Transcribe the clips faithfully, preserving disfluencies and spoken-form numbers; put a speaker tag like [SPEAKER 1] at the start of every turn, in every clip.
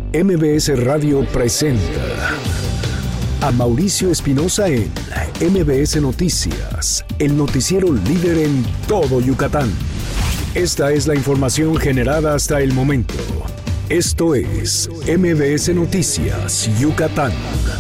[SPEAKER 1] M B S Radio presenta a Mauricio Espinosa en M B S Noticias, el noticiero líder en todo Yucatán. Esta es la información generada hasta el momento. Esto es M B S Noticias, Yucatán.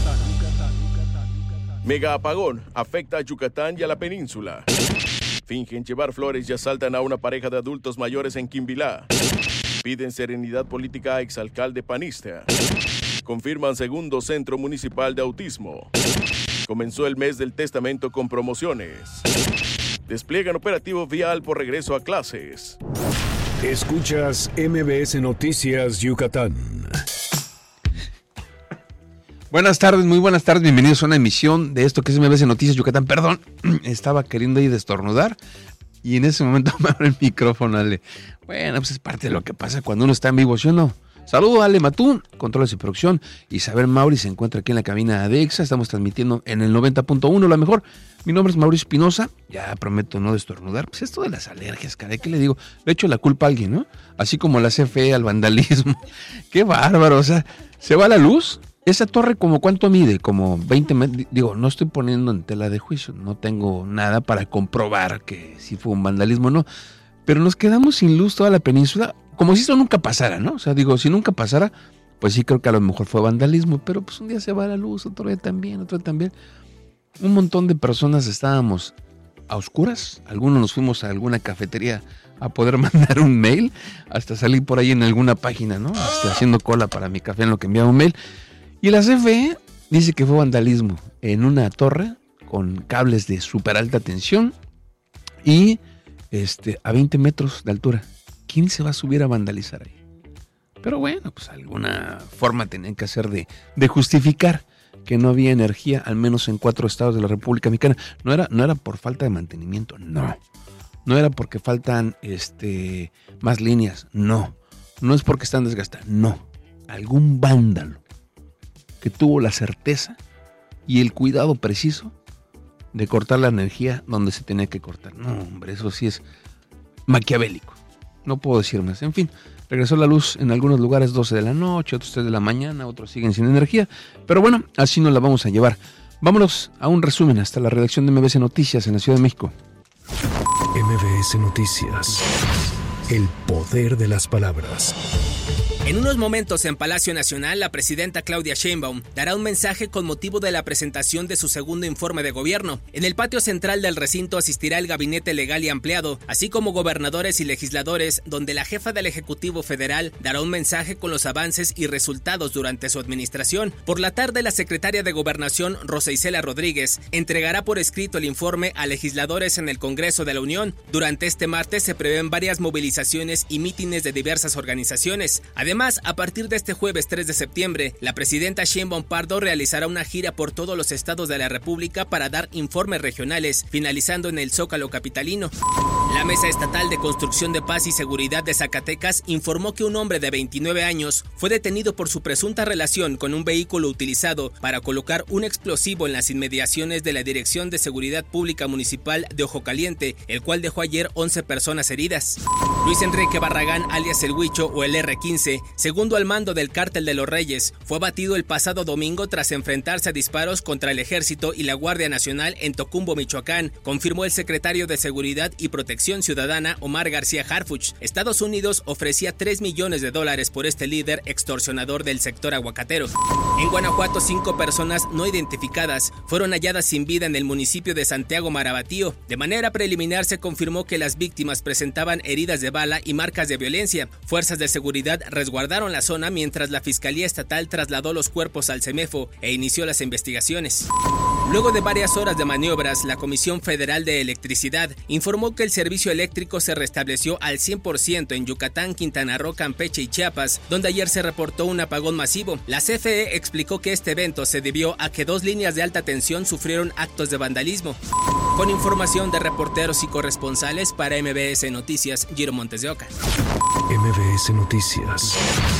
[SPEAKER 2] Mega apagón afecta a Yucatán y a la península. Fingen llevar flores y asaltan a una pareja de adultos mayores en Quimbilá. Piden serenidad política a exalcalde panista. Confirman segundo centro municipal de autismo. Comenzó el mes del testamento con promociones. Despliegan operativo vial por regreso a clases.
[SPEAKER 1] Escuchas M B S Noticias Yucatán.
[SPEAKER 3] Buenas tardes, muy buenas tardes, bienvenidos a una emisión de esto que es M B S Noticias Yucatán. Perdón, estaba queriendo ir a estornudar y en ese momento me abre el micrófono, Ale. Bueno, pues es parte de lo que pasa cuando uno está en vivo, ¿sí o no? Saludo a Ale Matún, controles y producción. Isabel Mauri se encuentra aquí en la cabina de EXA. Estamos transmitiendo en el noventa punto uno, la mejor. Mi nombre es Mauricio Espinosa. Ya prometo no estornudar. Pues esto de las alergias, caray, ¿qué le digo? Le echo la culpa a alguien, ¿no? Así como la C F E al vandalismo. ¡Qué bárbaro! O sea, se va la luz. Esa torre, ¿como cuánto mide? Como veinte metros. Digo, no estoy poniendo en tela de juicio. No tengo nada para comprobar que si fue un vandalismo o no. Pero nos quedamos sin luz toda la península. Como si esto nunca pasara, ¿no? O sea, digo, si nunca pasara, pues sí creo que a lo mejor fue vandalismo, pero pues un día se va la luz, otro día también, otro día también. Un montón de personas estábamos a oscuras, algunos nos fuimos a alguna cafetería a poder mandar un mail, hasta salir por ahí en alguna página, ¿no? Hasta haciendo cola para mi café en lo que enviaba un mail. Y la C F E dice que fue vandalismo en una torre con cables de súper alta tensión y este, a veinte metros de altura. ¿Quién se va a subir a vandalizar ahí? Pero bueno, pues alguna forma tenían que hacer de, de justificar que no había energía, al menos en cuatro estados de la República Mexicana. No era, no era por falta de mantenimiento, no. No era porque faltan este, más líneas, no. No es porque están desgastadas, no. Algún vándalo que tuvo la certeza y el cuidado preciso de cortar la energía donde se tenía que cortar. No, hombre, eso sí es maquiavélico. No puedo decir más. En fin, regresó la luz en algunos lugares doce de la noche, otros tres de la mañana, otros siguen sin energía. Pero bueno, así nos la vamos a llevar. Vámonos a un resumen hasta la redacción de M B S Noticias en la Ciudad de México.
[SPEAKER 1] M B S Noticias. El poder de las palabras.
[SPEAKER 4] En unos momentos en Palacio Nacional, la presidenta Claudia Sheinbaum dará un mensaje con motivo de la presentación de su segundo informe de gobierno. En el patio central del recinto asistirá el gabinete legal y ampliado, así como gobernadores y legisladores, donde la jefa del Ejecutivo Federal dará un mensaje con los avances y resultados durante su administración. Por la tarde, la secretaria de Gobernación, Rosa Isela Rodríguez, entregará por escrito el informe a legisladores en el Congreso de la Unión. Durante este martes se prevén varias movilizaciones y mítines de diversas organizaciones. Además, Además, a partir de este jueves tres de septiembre, la presidenta Sheinbaum Pardo realizará una gira por todos los estados de la República para dar informes regionales, finalizando en el Zócalo capitalino. La Mesa Estatal de Construcción de Paz y Seguridad de Zacatecas informó que un hombre de veintinueve años fue detenido por su presunta relación con un vehículo utilizado para colocar un explosivo en las inmediaciones de la Dirección de Seguridad Pública Municipal de Ojo Caliente, el cual dejó ayer once personas heridas. Luis Enrique Barragán, alias El Huicho o el erre quince, segundo al mando del Cártel de los Reyes, fue abatido el pasado domingo tras enfrentarse a disparos contra el Ejército y la Guardia Nacional en Tocumbo, Michoacán, confirmó el secretario de Seguridad y Protección Ciudadana, Omar García Harfuch. Estados Unidos ofrecía tres millones de dólares por este líder extorsionador del sector aguacatero. En Guanajuato, cinco personas no identificadas fueron halladas sin vida en el municipio de Santiago Marabatío. De manera preliminar se confirmó que las víctimas presentaban heridas de bala y marcas de violencia. Fuerzas de seguridad resguardaron la zona mientras la Fiscalía Estatal trasladó los cuerpos al CEMEFO e inició las investigaciones. Luego de varias horas de maniobras, la Comisión Federal de Electricidad informó que el servicio eléctrico se restableció al cien por ciento en Yucatán, Quintana Roo, Campeche y Chiapas, donde ayer se reportó un apagón masivo. La C F E explicó que este evento se debió a que dos líneas de alta tensión sufrieron actos de vandalismo. Con información de reporteros y corresponsales para M B S Noticias, Giro Montes de Oca.
[SPEAKER 1] M B S Noticias.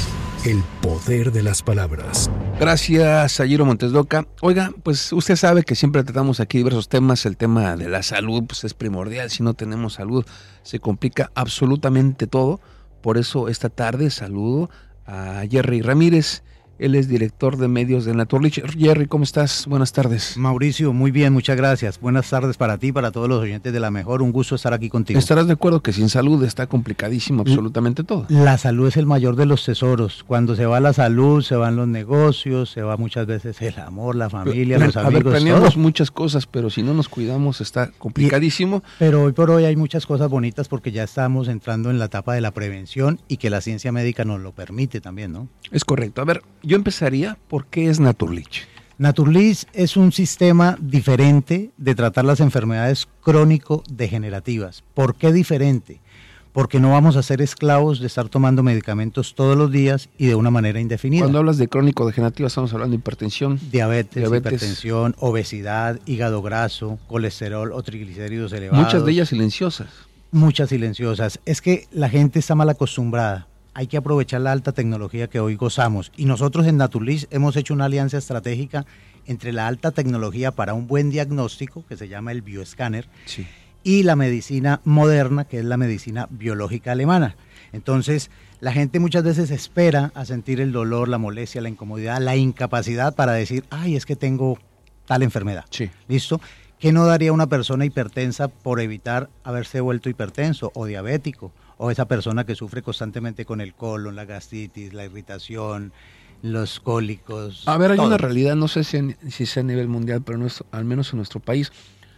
[SPEAKER 1] El poder de las palabras.
[SPEAKER 3] Gracias a Giro Montes de Oca. Oiga, pues usted sabe que siempre tratamos aquí diversos temas. El tema de la salud pues es primordial. Si no tenemos salud se complica absolutamente todo. Por eso esta tarde saludo a Jerry Ramírez. Él es director de medios de Naturlich. Jerry, ¿cómo estás? Buenas tardes.
[SPEAKER 5] Mauricio, muy bien, muchas gracias. Buenas tardes para ti, para todos los oyentes de La Mejor. Un gusto estar aquí contigo.
[SPEAKER 3] ¿Estarás de acuerdo que sin salud está complicadísimo absolutamente todo?
[SPEAKER 5] La salud es el mayor de los tesoros. Cuando se va la salud, se van los negocios, se va muchas veces el amor, la familia,
[SPEAKER 3] pero,
[SPEAKER 5] los
[SPEAKER 3] a
[SPEAKER 5] amigos.
[SPEAKER 3] A ver, planeamos todo. Muchas cosas, pero si no nos cuidamos está complicadísimo.
[SPEAKER 5] Y, pero hoy por hoy hay muchas cosas bonitas porque ya estamos entrando en la etapa de la prevención y que la ciencia médica nos lo permite también, ¿no?
[SPEAKER 3] Es correcto. A ver, yo empezaría, ¿por qué es Naturlich?
[SPEAKER 5] Naturlich es un sistema diferente de tratar las enfermedades crónico-degenerativas. ¿Por qué diferente? Porque no vamos a ser esclavos de estar tomando medicamentos todos los días y de una manera indefinida.
[SPEAKER 3] Cuando hablas de crónico-degenerativa estamos hablando de hipertensión,
[SPEAKER 5] diabetes,
[SPEAKER 3] diabetes,
[SPEAKER 5] hipertensión, obesidad, hígado graso, colesterol o triglicéridos elevados.
[SPEAKER 3] Muchas de ellas silenciosas.
[SPEAKER 5] Muchas silenciosas. Es que la gente está mal acostumbrada. Hay que aprovechar la alta tecnología que hoy gozamos. Y nosotros en Naturlich hemos hecho una alianza estratégica entre la alta tecnología para un buen diagnóstico, que se llama el bioescáner,
[SPEAKER 3] sí,
[SPEAKER 5] y la medicina moderna, que es la medicina biológica alemana. Entonces, la gente muchas veces espera a sentir el dolor, la molestia, la incomodidad, la incapacidad para decir, ay, es que tengo tal enfermedad.
[SPEAKER 3] Sí.
[SPEAKER 5] ¿Listo? ¿Qué no daría una persona hipertensa por evitar haberse vuelto hipertenso o diabético? O esa persona que sufre constantemente con el colon, la gastritis, la irritación, los cólicos.
[SPEAKER 3] A ver, hay
[SPEAKER 5] todo.
[SPEAKER 3] una realidad, no sé si, si sea a nivel mundial, pero no es, al menos en nuestro país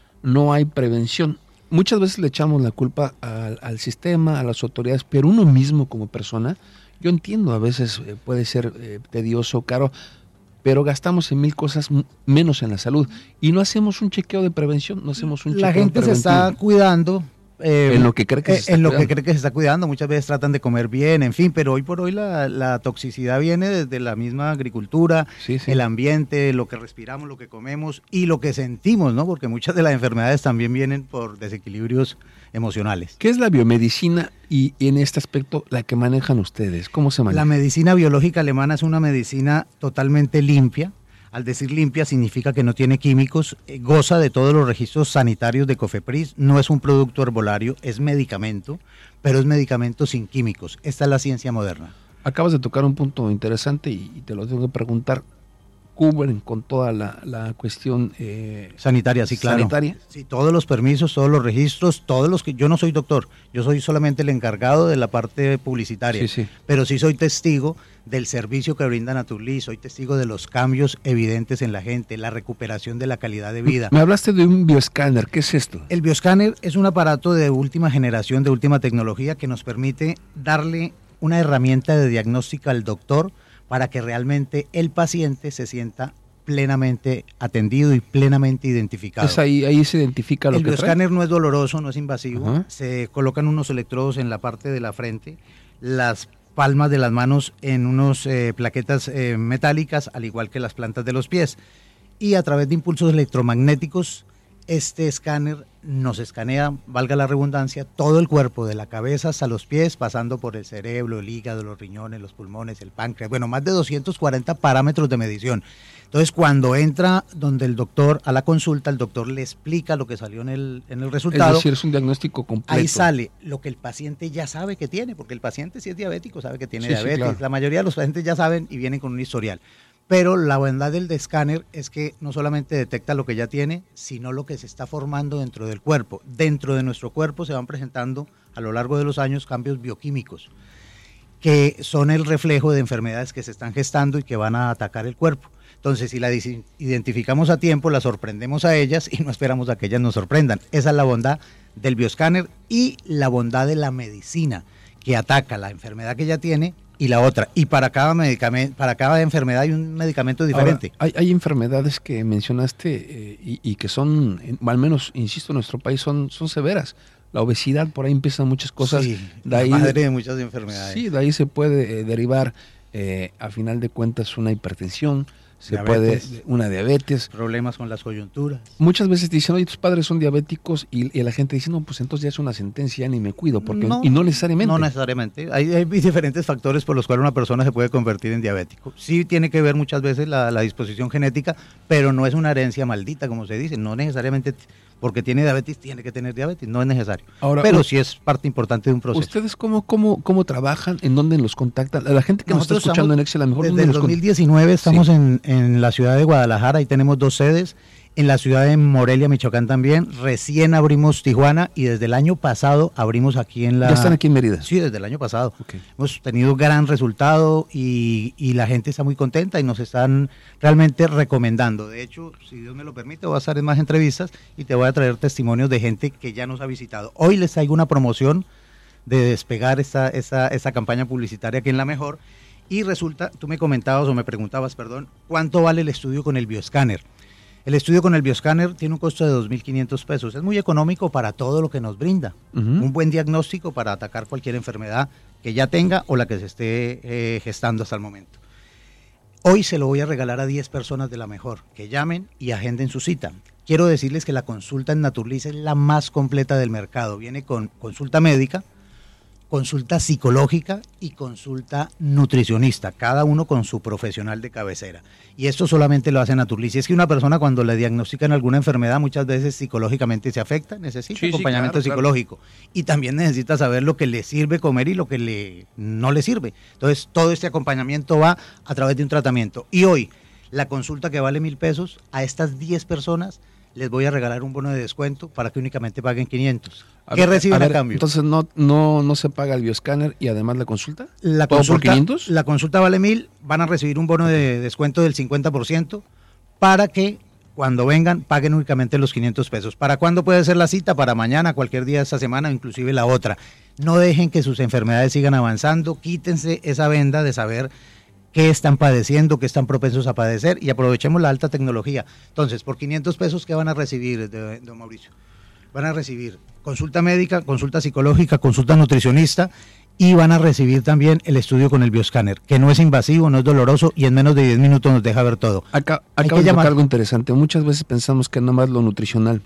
[SPEAKER 3] no hay prevención. Muchas veces le echamos la culpa al, al sistema, a las autoridades, pero uno mismo como persona, yo entiendo, a veces eh, puede ser eh, tedioso, caro, pero gastamos en mil cosas menos en la salud y no hacemos un chequeo de prevención, no hacemos un
[SPEAKER 5] la
[SPEAKER 3] chequeo
[SPEAKER 5] gente
[SPEAKER 3] preventivo.
[SPEAKER 5] Se está cuidando. Eh,
[SPEAKER 3] en lo que cree que,
[SPEAKER 5] eh,
[SPEAKER 3] se está
[SPEAKER 5] en lo
[SPEAKER 3] cuidando.
[SPEAKER 5] que cree que se está cuidando, muchas veces tratan de comer bien, en fin, pero hoy por hoy la, la toxicidad viene desde la misma agricultura,
[SPEAKER 3] sí, sí.
[SPEAKER 5] el ambiente, lo que respiramos, lo que comemos y lo que sentimos, ¿no? Porque muchas de las enfermedades también vienen por desequilibrios emocionales.
[SPEAKER 3] ¿Qué es la biomedicina y, y en este aspecto la que manejan ustedes? ¿Cómo se maneja?
[SPEAKER 5] La medicina biológica alemana es una medicina totalmente limpia. Al decir limpia significa que no tiene químicos, eh, goza de todos los registros sanitarios de COFEPRIS, no es un producto herbolario, es medicamento, pero es medicamento sin químicos. Esta es la ciencia moderna.
[SPEAKER 3] Acabas de tocar un punto interesante y, y te lo tengo que preguntar. ¿Cubren con toda la, la cuestión eh,
[SPEAKER 5] sanitaria? Sí, claro.
[SPEAKER 3] ¿Sanitaria?
[SPEAKER 5] Sí, todos los permisos, todos los registros, todos los que... Yo no soy doctor, yo soy solamente el encargado de la parte publicitaria,
[SPEAKER 3] sí, sí.
[SPEAKER 5] pero sí soy testigo del servicio que brinda Naturlich, soy testigo de los cambios evidentes en la gente, la recuperación de la calidad de vida.
[SPEAKER 3] Me hablaste de un bioescáner, ¿qué es esto?
[SPEAKER 5] El bioescáner es un aparato de última generación, de última tecnología, que nos permite darle una herramienta de diagnóstico al doctor para que realmente el paciente se sienta plenamente atendido y plenamente identificado.
[SPEAKER 3] Es ahí, ahí se identifica lo
[SPEAKER 5] el
[SPEAKER 3] que
[SPEAKER 5] bioescáner
[SPEAKER 3] trae.
[SPEAKER 5] no es doloroso, no es invasivo,
[SPEAKER 3] Ajá.
[SPEAKER 5] Se colocan unos electrodos en la parte de la frente, las palmas de las manos en unas eh, plaquetas eh, metálicas, al igual que las plantas de los pies, y a través de impulsos electromagnéticos, este escáner nos escanea, valga la redundancia, todo el cuerpo, de la cabeza hasta los pies, pasando por el cerebro, el hígado, los riñones, los pulmones, el páncreas, bueno, más de doscientos cuarenta parámetros de medición. Entonces, cuando entra donde el doctor a la consulta, el doctor le explica lo que salió en el, en el resultado.
[SPEAKER 3] Es decir, es un diagnóstico completo.
[SPEAKER 5] Ahí sale lo que el paciente ya sabe que tiene, porque el paciente si es diabético sabe que tiene
[SPEAKER 3] sí,
[SPEAKER 5] diabetes,
[SPEAKER 3] sí, claro.
[SPEAKER 5] La mayoría de los pacientes ya saben y vienen con un historial. Pero la bondad del escáner es que no solamente detecta lo que ya tiene, sino lo que se está formando dentro del cuerpo. Dentro de nuestro cuerpo se van presentando a lo largo de los años cambios bioquímicos, que son el reflejo de enfermedades que se están gestando y que van a atacar el cuerpo. Entonces, si las identificamos a tiempo, las sorprendemos a ellas y no esperamos a que ellas nos sorprendan. Esa es la bondad del bioescáner y la bondad de la medicina, que ataca la enfermedad que ya tiene y la otra. Y para cada medicamento, para cada enfermedad hay un medicamento diferente.
[SPEAKER 3] Ahora, hay, hay enfermedades que mencionaste eh, y, y que son, al menos, insisto, en nuestro país son, son severas. La obesidad, por ahí empiezan muchas cosas.
[SPEAKER 5] Sí,
[SPEAKER 3] de ahí,
[SPEAKER 5] la madre de muchas enfermedades.
[SPEAKER 3] Sí, de ahí se puede eh, derivar, eh, a final de cuentas, una hipertensión, se
[SPEAKER 5] diabetes,
[SPEAKER 3] puede una diabetes.
[SPEAKER 5] Problemas con las coyunturas.
[SPEAKER 3] Muchas veces dicen, oye, tus padres son diabéticos y, y la gente dice, no, pues entonces ya es una sentencia, ya ni me cuido, porque
[SPEAKER 5] no,
[SPEAKER 3] y no necesariamente.
[SPEAKER 5] No necesariamente. Hay, hay diferentes factores por los cuales una persona se puede convertir en diabético. Sí tiene que ver muchas veces la, la disposición genética, pero no es una herencia maldita, como se dice. No necesariamente porque tiene diabetes, tiene que tener diabetes, no es necesario.
[SPEAKER 3] Ahora,
[SPEAKER 5] pero
[SPEAKER 3] u-
[SPEAKER 5] sí es parte importante de un proceso.
[SPEAKER 3] ¿Ustedes cómo, cómo, cómo trabajan? ¿En dónde los contactan? A la gente que
[SPEAKER 5] Nosotros
[SPEAKER 3] nos está escuchando
[SPEAKER 5] estamos-
[SPEAKER 3] en Excel, a lo mejor
[SPEAKER 5] Desde
[SPEAKER 3] ¿dónde
[SPEAKER 5] el
[SPEAKER 3] los con-
[SPEAKER 5] dos mil diecinueve estamos
[SPEAKER 3] Sí.
[SPEAKER 5] en, en la ciudad de Guadalajara y tenemos dos sedes. En la ciudad de Morelia, Michoacán también. Recién abrimos Tijuana y desde el año pasado abrimos aquí en la...
[SPEAKER 3] Ya están aquí en Mérida.
[SPEAKER 5] Sí, desde el año pasado.
[SPEAKER 3] Ok.
[SPEAKER 5] Hemos tenido gran resultado y, y la gente está muy contenta y nos están realmente recomendando. De hecho, si Dios me lo permite, voy a estar en más entrevistas y te voy a traer testimonios de gente que ya nos ha visitado. Hoy les traigo una promoción de despegar esta, esta, esta campaña publicitaria aquí en La Mejor. Y resulta, tú me comentabas o me preguntabas, perdón, ¿cuánto vale el estudio con el bioscáner? El estudio con el bioscáner tiene un costo de dos mil quinientos pesos. Es muy económico para todo lo que nos brinda.
[SPEAKER 3] Ujú.
[SPEAKER 5] Un buen diagnóstico para atacar cualquier enfermedad que ya tenga o la que se esté eh, gestando hasta el momento. Hoy se lo voy a regalar a diez personas de La Mejor, que llamen y agenden su cita. Quiero decirles que la consulta en Naturliz es la más completa del mercado. Viene con consulta médica, consulta psicológica y consulta nutricionista, cada uno con su profesional de cabecera. Y esto solamente lo hace Naturliz. Y es que una persona cuando le diagnostican alguna enfermedad muchas veces psicológicamente se afecta, necesita
[SPEAKER 3] Sí, sí,
[SPEAKER 5] acompañamiento
[SPEAKER 3] claro, claro.
[SPEAKER 5] psicológico. Y también necesita saber lo que le sirve comer y lo que le no le sirve. Entonces todo este acompañamiento va a través de un tratamiento. Y hoy la consulta que vale mil pesos, a estas diez personas les voy a regalar un bono de descuento para que únicamente paguen quinientos.
[SPEAKER 3] A
[SPEAKER 5] ¿Qué
[SPEAKER 3] ver,
[SPEAKER 5] reciben a,
[SPEAKER 3] ver,
[SPEAKER 5] cambio?
[SPEAKER 3] Entonces no, no, no se paga el bioscáner y además la consulta.
[SPEAKER 5] La
[SPEAKER 3] ¿Todo por
[SPEAKER 5] consulta,
[SPEAKER 3] quinientos?
[SPEAKER 5] la consulta vale mil, van a recibir un bono de descuento del cincuenta por ciento para que cuando vengan paguen únicamente los quinientos pesos. ¿Para cuándo puede ser la cita? Para mañana, cualquier día de esta semana o inclusive la otra. No dejen que sus enfermedades sigan avanzando, quítense esa venda de saber qué están padeciendo, qué están propensos a padecer y aprovechemos la alta tecnología. Entonces, por quinientos pesos, ¿qué van a recibir, de- don Mauricio? Van a recibir consulta médica, consulta psicológica, consulta nutricionista y van a recibir también el estudio con el bioscáner, que no es invasivo, no es doloroso y en menos de diez minutos nos deja ver todo.
[SPEAKER 3] Acá,
[SPEAKER 5] Hay
[SPEAKER 3] acabas
[SPEAKER 5] que
[SPEAKER 3] de
[SPEAKER 5] llamar-
[SPEAKER 3] tocar algo interesante. Muchas veces pensamos que nada más lo nutricional.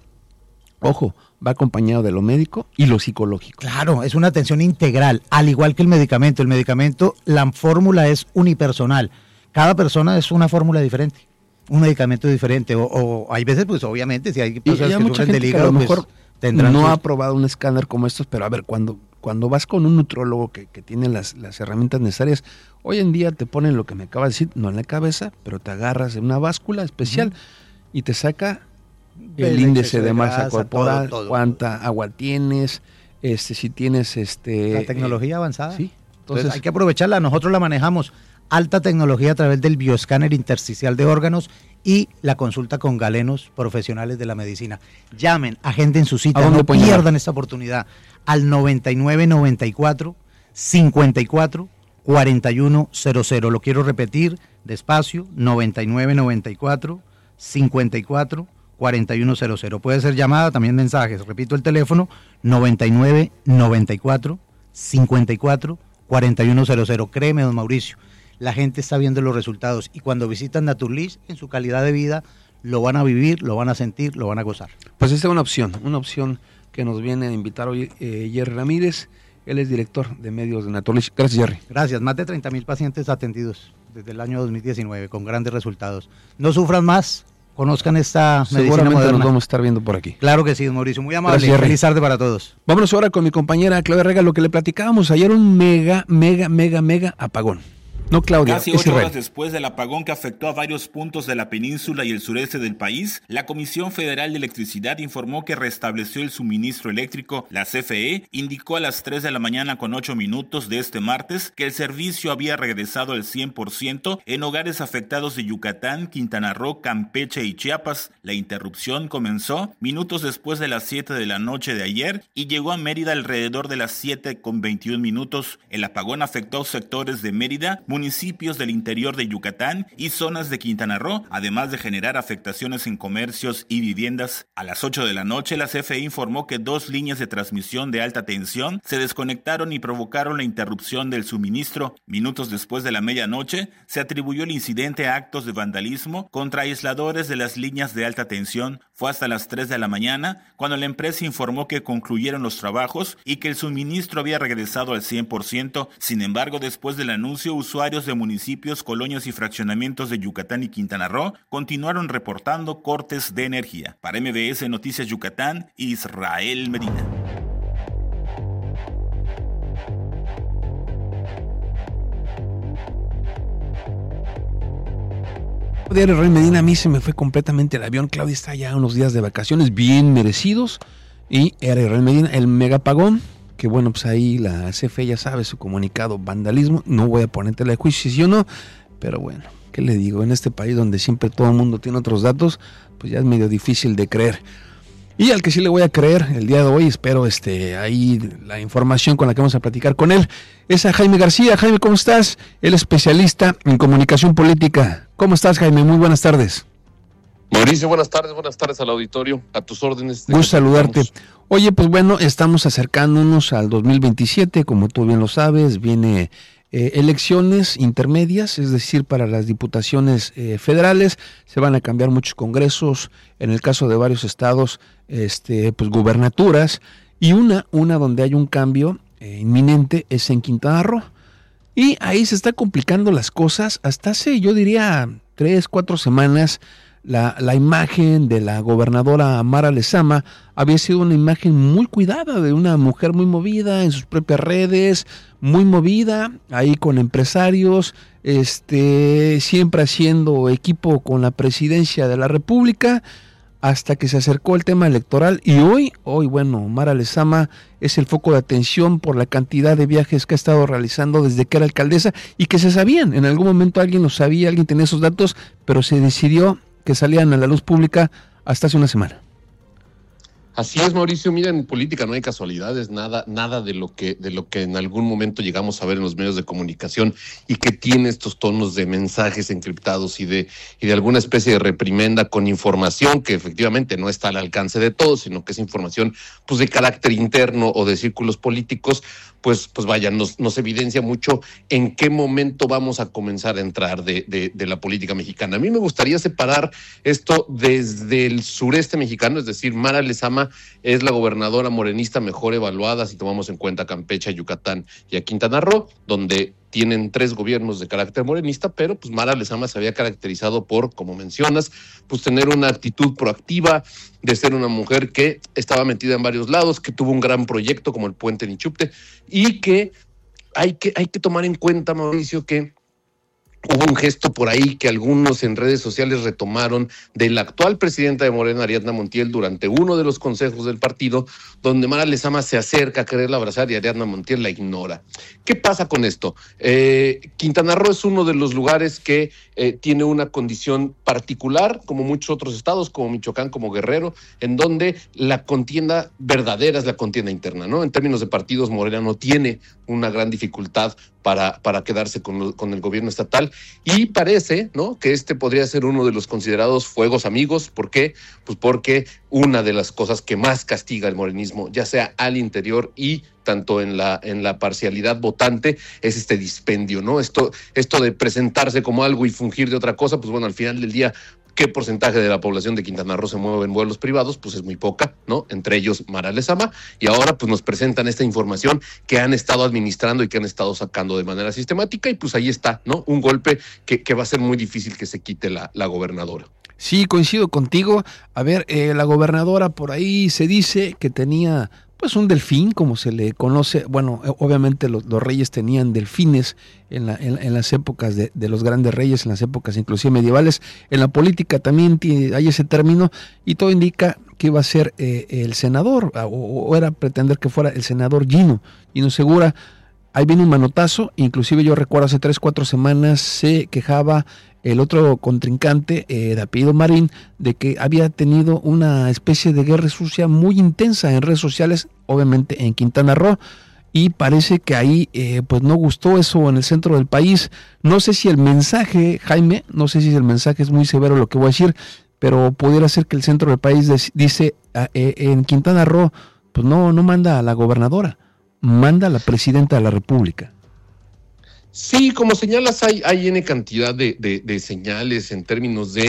[SPEAKER 3] Ojo, va acompañado de lo médico y lo psicológico.
[SPEAKER 5] Claro, es una atención integral, al igual que el medicamento. El medicamento, la fórmula es unipersonal. Cada persona es una fórmula diferente, un medicamento diferente. O, o hay veces, pues obviamente, si hay
[SPEAKER 3] Y,
[SPEAKER 5] personas
[SPEAKER 3] y hay
[SPEAKER 5] que
[SPEAKER 3] mucha
[SPEAKER 5] sufren
[SPEAKER 3] gente
[SPEAKER 5] del
[SPEAKER 3] que a
[SPEAKER 5] hígado,
[SPEAKER 3] lo
[SPEAKER 5] pues,
[SPEAKER 3] mejor
[SPEAKER 5] tendrán
[SPEAKER 3] no
[SPEAKER 5] sus-
[SPEAKER 3] ha probado un escáner como estos, pero a ver, cuando, cuando vas con un nutrólogo que, que tiene las, las herramientas necesarias, hoy en día te ponen lo que me acabas de decir, no en la cabeza, pero te agarras de una báscula especial y te saca el
[SPEAKER 5] El
[SPEAKER 3] índice
[SPEAKER 5] exceso
[SPEAKER 3] de
[SPEAKER 5] de
[SPEAKER 3] masa
[SPEAKER 5] grasa,
[SPEAKER 3] corporal,
[SPEAKER 5] todo, todo.
[SPEAKER 3] cuánta agua tienes, este, si tienes este
[SPEAKER 5] la tecnología avanzada.
[SPEAKER 3] eh, sí,
[SPEAKER 5] Entonces,
[SPEAKER 3] entonces
[SPEAKER 5] hay que aprovecharla, nosotros la manejamos. Alta tecnología a través del bioscáner intersticial de órganos y la consulta con galenos profesionales de la medicina. Llamen, agenden su
[SPEAKER 3] ¿A
[SPEAKER 5] cita,
[SPEAKER 3] dónde
[SPEAKER 5] no
[SPEAKER 3] pueden llamar?
[SPEAKER 5] pierdan esta oportunidad. Al noventa y nueve noventa y cuatro cincuenta y cuatro cuarenta y uno cero cero. Lo quiero repetir despacio, noventa y nueve noventa y cuatro cincuenta y cuatro cuarenta y uno cero cero. Puede ser llamada, también mensajes. Repito el teléfono, noventa y nueve noventa y cuatro cincuenta y cuatro cuarenta y uno cero cero. Créeme, don Mauricio, la gente está viendo los resultados y cuando visitan Naturliz, en su calidad de vida, lo van a vivir, lo van a sentir, lo van a gozar.
[SPEAKER 3] pues esta es una opción, una opción que nos viene a invitar hoy eh, Jerry Ramírez. Él es director de medios de Naturliz. Gracias, Jerry.
[SPEAKER 5] Gracias, más de treinta mil pacientes atendidos desde el año dos mil diecinueve con grandes resultados. No sufran más, conozcan esta medicina
[SPEAKER 3] Seguramente
[SPEAKER 5] moderna.
[SPEAKER 3] nos vamos a estar viendo por aquí.
[SPEAKER 5] Claro que sí, don Mauricio, muy amable.
[SPEAKER 3] Gracias, Jerry.
[SPEAKER 5] Feliz tarde para todos.
[SPEAKER 3] Vámonos ahora con mi compañera Claudia Rega, lo que le platicábamos ayer, un mega, mega, mega, mega apagón. No, Claudia,
[SPEAKER 6] Casi
[SPEAKER 3] es
[SPEAKER 6] ocho
[SPEAKER 3] Israel.
[SPEAKER 6] horas después del apagón que afectó a varios puntos de la península y el sureste del país, la Comisión Federal de Electricidad informó que restableció el suministro eléctrico. La C F E indicó a las tres de la mañana con ocho minutos de este martes que el servicio había regresado al cien por ciento en hogares afectados de Yucatán, Quintana Roo, Campeche y Chiapas. La interrupción comenzó minutos después de las siete de la noche de ayer y llegó a Mérida alrededor de las siete con veintiún minutos. El apagón afectó sectores de Mérida, municipios del interior de Yucatán y zonas de Quintana Roo, además de generar afectaciones en comercios y viviendas. A las ocho de la noche, la C F E informó que dos líneas de transmisión de alta tensión se desconectaron y provocaron la interrupción del suministro. Minutos después de la medianoche, se atribuyó el incidente a actos de vandalismo contra aisladores de las líneas de alta tensión. Fue hasta las tres de la mañana cuando la empresa informó que concluyeron los trabajos y que el suministro había regresado al cien por ciento. Sin embargo, después del anuncio, usuarios de municipios, colonias y fraccionamientos de Yucatán y Quintana Roo continuaron reportando cortes de energía. Para M B S Noticias Yucatán, Israel Medina.
[SPEAKER 3] Diario Israel Medina, a mí se me fue completamente el avión. Claudia está ya unos días de vacaciones bien merecidos. Y era Israel Medina, el megapagón, que bueno, pues ahí la C F E ya sabe su comunicado, vandalismo. No voy a ponerte la juicio si sí o no, pero bueno, ¿qué le digo? En este país donde siempre todo el mundo tiene otros datos, pues ya es medio difícil de creer. Y al que sí le voy a creer el día de hoy, espero este ahí la información con la que vamos a platicar con él, es a Jaime García. Jaime, ¿cómo estás? El especialista en comunicación política. ¿Cómo estás, Jaime? Muy buenas tardes.
[SPEAKER 7] Mauricio, buenas tardes, buenas tardes al auditorio, a tus órdenes.
[SPEAKER 3] Gusto saludarte. Oye, pues bueno, estamos acercándonos al dos mil veintisiete, como tú bien lo sabes, viene eh, elecciones intermedias, es decir, para las diputaciones eh, federales, se van a cambiar muchos congresos, en el caso de varios estados, este, pues gubernaturas, y una, una donde hay un cambio eh, inminente es en Quintana Roo. Y ahí se está complicando las cosas. Hasta hace, yo diría, tres, cuatro semanas, la, la imagen de la gobernadora Mara Lezama había sido una imagen muy cuidada, de una mujer muy movida en sus propias redes, muy movida, ahí con empresarios, este, siempre haciendo equipo con la presidencia de la República, hasta que se acercó el tema electoral. Y hoy, hoy bueno, Mara Lezama es el foco de atención por la cantidad de viajes que ha estado realizando desde que era alcaldesa y que se sabían, en algún momento alguien lo sabía, alguien tenía esos datos, pero se decidió que salían a la luz pública hasta hace una semana.
[SPEAKER 7] Así es, Mauricio. Mira, en política no hay casualidades, nada, nada de lo que, de lo que en algún momento llegamos a ver en los medios de comunicación y que tiene estos tonos de mensajes encriptados y de, y de alguna especie de reprimenda con información que efectivamente no está al alcance de todos, sino que es información pues de carácter interno o de círculos políticos. Pues, pues vaya, nos, nos evidencia mucho en qué momento vamos a comenzar a entrar de, de, de la política mexicana. A mí me gustaría separar esto desde el sureste mexicano, es decir, Mara Lezama es la gobernadora morenista mejor evaluada si tomamos en cuenta Campeche, Yucatán y a Quintana Roo, donde tienen tres gobiernos de carácter morenista, pero pues Mara Lezama se había caracterizado por, como mencionas, pues tener una actitud proactiva, de ser una mujer que estaba metida en varios lados, que tuvo un gran proyecto como el Puente Nichupte, y que hay que, hay que tomar en cuenta, Mauricio, que hubo un gesto por ahí que algunos en redes sociales retomaron de la actual presidenta de Morena, Ariadna Montiel, durante uno de los consejos del partido, donde Mara Lezama se acerca a quererla abrazar y Ariadna Montiel la ignora. ¿Qué pasa con esto? Eh, Quintana Roo es uno de los lugares que eh, tiene una condición particular, como muchos otros estados, como Michoacán, como Guerrero, en donde la contienda verdadera es la contienda interna, ¿no? En términos de partidos, Morena no tiene una gran dificultad para, para quedarse con, con el gobierno estatal, y parece, ¿no?, que este podría ser uno de los considerados fuegos amigos. ¿Por qué? Pues porque una de las cosas que más castiga el morenismo, ya sea al interior y tanto en la en la parcialidad votante, es este dispendio, ¿no? Esto, esto de presentarse como algo y fungir de otra cosa, pues bueno, al final del día, ¿qué porcentaje de la población de Quintana Roo se mueve en vuelos privados? Pues es muy poca, ¿no? Entre ellos Mara Lezama, y ahora pues nos presentan esta información que han estado administrando y que han estado sacando de manera sistemática, y pues ahí está, ¿no? Un golpe que, que va a ser muy difícil que se quite la, la gobernadora.
[SPEAKER 3] Sí, coincido contigo. A ver, eh, la gobernadora por ahí se dice que tenía pues un delfín, como se le conoce. Bueno, obviamente los, los reyes tenían delfines en, la, en, en las épocas de, de los grandes reyes, en las épocas inclusive medievales. En la política también tiene, hay ese término, y todo indica que iba a ser eh, el senador, o, o era pretender que fuera el senador Gino, Gino Segura. Ahí viene un manotazo, inclusive yo recuerdo hace tres, cuatro semanas se quejaba el otro contrincante, eh, de apellido Marín, de que había tenido una especie de guerra sucia muy intensa en redes sociales, obviamente en Quintana Roo, y parece que ahí eh, pues no gustó eso en el centro del país. No sé si el mensaje, Jaime, no sé si el mensaje es muy severo lo que voy a decir, pero pudiera ser que el centro del país des, dice, eh, en Quintana Roo, pues no, no manda a la gobernadora, manda a la presidenta de la República.
[SPEAKER 7] Sí, como señalas, hay, hay N cantidad de, de, de señales en términos de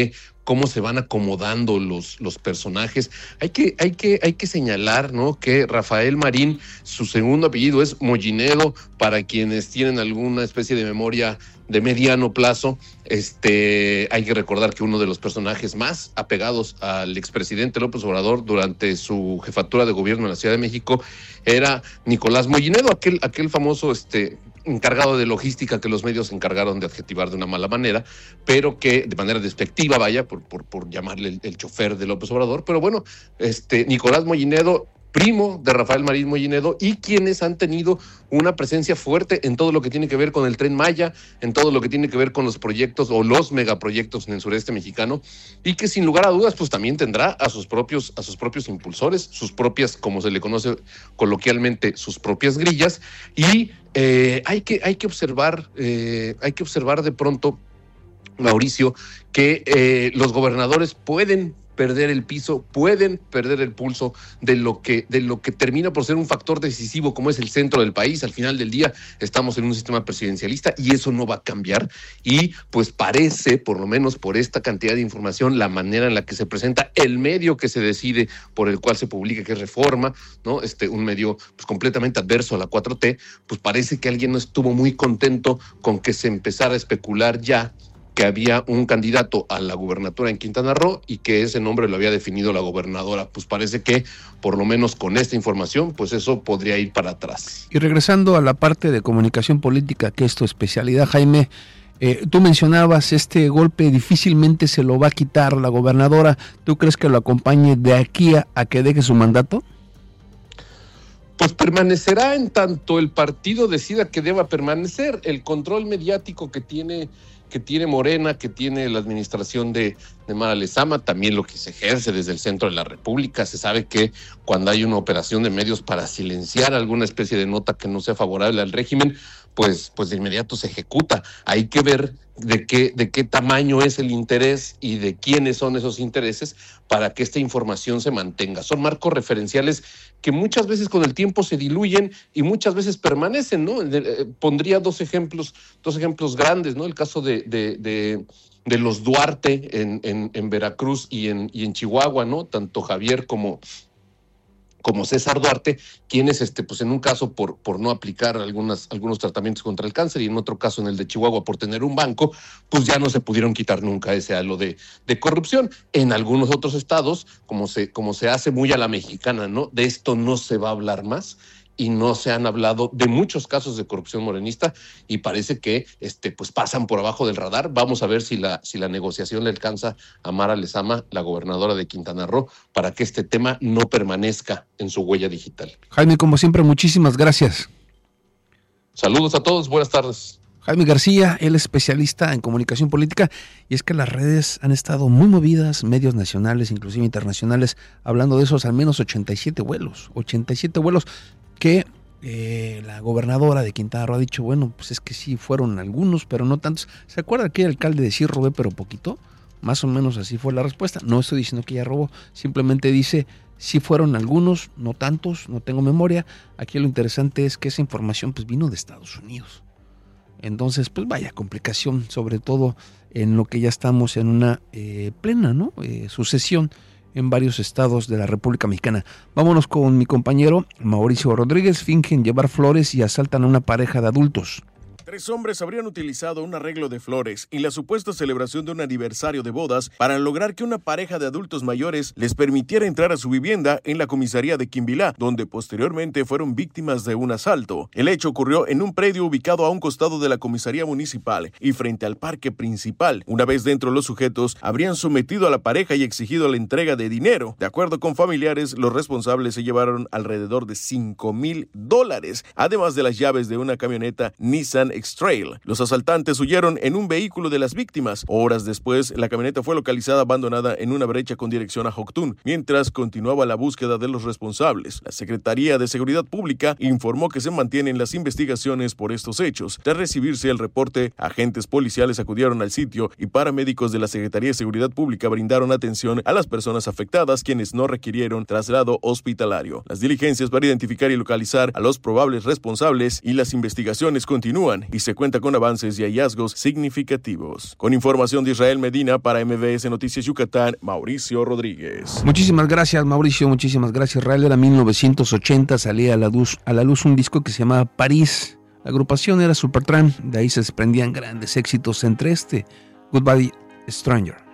[SPEAKER 7] cómo se van acomodando los, los personajes. Hay que, hay que, hay que señalar, ¿no?, que Rafael Marín, su segundo apellido es Mollinedo, para quienes tienen alguna especie de memoria de mediano plazo. Este, hay que recordar que uno de los personajes más apegados al expresidente López Obrador durante su jefatura de gobierno en la Ciudad de México era Nicolás Mollinedo, aquel, aquel famoso este, encargado de logística que los medios se encargaron de adjetivar de una mala manera, pero que de manera despectiva, vaya, por, por, por llamarle el, el chofer de López Obrador. Pero bueno, este, Nicolás Mollinedo, primo de Rafael Marín Mollinedo, y quienes han tenido una presencia fuerte en todo lo que tiene que ver con el Tren Maya, en todo lo que tiene que ver con los proyectos o los megaproyectos en el sureste mexicano, y que sin lugar a dudas pues también tendrá a sus propios, a sus propios impulsores, sus propias, como se le conoce coloquialmente, sus propias grillas, y eh, hay que, hay que observar, eh, hay que observar de pronto, Mauricio, que eh, los gobernadores pueden perder el piso, pueden perder el pulso de lo que de lo que termina por ser un factor decisivo como es el centro del país. Al final del día estamos en un sistema presidencialista y eso no va a cambiar, y pues parece, por lo menos por esta cantidad de información, la manera en la que se presenta, el medio que se decide por el cual se publica, que es Reforma, ¿no? Este, un medio pues completamente adverso a la cuatro T, pues parece que alguien no estuvo muy contento con que se empezara a especular ya que había un candidato a la gubernatura en Quintana Roo y que ese nombre lo había definido la gobernadora. Pues parece que, por lo menos con esta información, pues eso podría ir para atrás.
[SPEAKER 3] Y regresando a la parte de comunicación política, que es tu especialidad, Jaime, eh, tú mencionabas este golpe difícilmente se lo va a quitar la gobernadora. ¿Tú crees que lo acompañe de aquí a, a que deje su mandato?
[SPEAKER 7] Pues permanecerá en tanto el partido decida que deba permanecer. El control mediático que tiene que tiene Morena, que tiene la administración de, de Mara Lezama, también lo que se ejerce desde el centro de la República. Se sabe que cuando hay una operación de medios para silenciar alguna especie de nota que no sea favorable al régimen, pues, pues de inmediato se ejecuta. Hay que ver de qué, de qué tamaño es el interés y de quiénes son esos intereses para que esta información se mantenga. Son marcos referenciales que muchas veces con el tiempo se diluyen y muchas veces permanecen, ¿no? Eh, pondría dos ejemplos, dos ejemplos grandes, ¿no? El caso de, de, de, de los Duarte en, en, en Veracruz y en, y en Chihuahua, ¿no? Tanto Javier como como César Duarte, quienes, este, pues en un caso por, por no aplicar algunas, algunos tratamientos contra el cáncer y en otro caso en el de Chihuahua por tener un banco, pues ya no se pudieron quitar nunca ese halo de, de corrupción. En algunos otros estados, como se, como se hace muy a la mexicana, ¿no? De esto no se va a hablar más, y no se han hablado de muchos casos de corrupción morenista y parece que este, pues pasan por abajo del radar. Vamos a ver si la, si la negociación le alcanza a Mara Lezama, la gobernadora de Quintana Roo, para que este tema no permanezca en su huella digital.
[SPEAKER 3] Jaime, como siempre, muchísimas gracias.
[SPEAKER 7] Saludos a todos, buenas tardes.
[SPEAKER 3] Jaime García, él es especialista en comunicación política, y es que las redes han estado muy movidas, medios nacionales, inclusive internacionales, hablando de esos al menos ochenta y siete vuelos, ochenta y siete vuelos que eh, la gobernadora de Quintana Roo ha dicho, bueno, pues es que sí fueron algunos, pero no tantos. ¿Se acuerda que el alcalde de sí robé, pero poquito? Más o menos así fue la respuesta. No estoy diciendo que ella robó, simplemente dice, sí fueron algunos, no tantos, no tengo memoria. Aquí lo interesante es que esa información pues vino de Estados Unidos. Entonces, pues vaya complicación, sobre todo en lo que ya estamos en una eh, plena, ¿no? Eh, sucesión en varios estados de la República Mexicana. Vámonos con mi compañero Mauricio Rodríguez. Fingen llevar flores y asaltan a una pareja de adultos.
[SPEAKER 2] Tres hombres habrían utilizado un arreglo de flores y la supuesta celebración de un aniversario de bodas para lograr que una pareja de adultos mayores les permitiera entrar a su vivienda en la comisaría de Quimbilá, donde posteriormente fueron víctimas de un asalto. El hecho ocurrió en un predio ubicado a un costado de la comisaría municipal y frente al parque principal. Una vez dentro, los sujetos habrían sometido a la pareja y exigido la entrega de dinero. De acuerdo con familiares, los responsables se llevaron alrededor de cinco mil dólares, además de las llaves de una camioneta Nissan X-Trail. Los asaltantes huyeron en un vehículo de las víctimas. Horas después, la camioneta fue localizada abandonada en una brecha con dirección a Joctún, mientras continuaba la búsqueda de los responsables. La Secretaría de Seguridad Pública informó que se mantienen las investigaciones por estos hechos. Tras recibirse el reporte, agentes policiales acudieron al sitio y paramédicos de la Secretaría de Seguridad Pública brindaron atención a las personas afectadas, quienes no requirieron traslado hospitalario. Las diligencias para identificar y localizar a los probables responsables y las investigaciones continúan. Yucatán y se cuenta con avances y hallazgos significativos. Con información de Israel Medina para M B S Noticias Yucatán, Mauricio Rodríguez.
[SPEAKER 3] Muchísimas gracias, Mauricio, muchísimas gracias. Israel, era mil novecientos ochenta, salía a la luz, a la luz un disco que se llamaba París. La agrupación era Supertramp, de ahí se desprendían grandes éxitos, entre este, Goodbye Stranger.